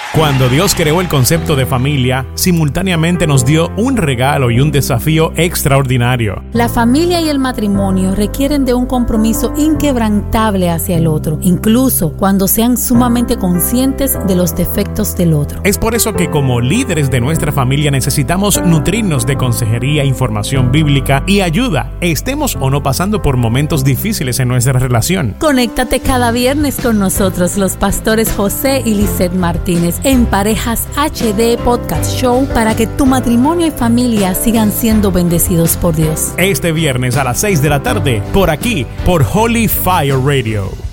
Cuando Dios creó el concepto de familia, simultáneamente nos dio un regalo y un desafío extraordinario. La familia y el matrimonio requieren de un compromiso inquebrantable hacia el otro, incluso cuando sean sumamente conscientes de los defectos del otro. Es por eso que como líderes de nuestra familia necesitamos nutrirnos de consejería, información bíblica y ayuda, estemos o no pasando por momentos difíciles en nuestra relación. Conéctate cada viernes con nosotros, los pastores José y Lisette Martínez, en Parejas HD Podcast Show, para que tu matrimonio y familia sigan siendo bendecidos por Dios. Este viernes a las 6 de la tarde, por aquí, por Holy Fire Radio.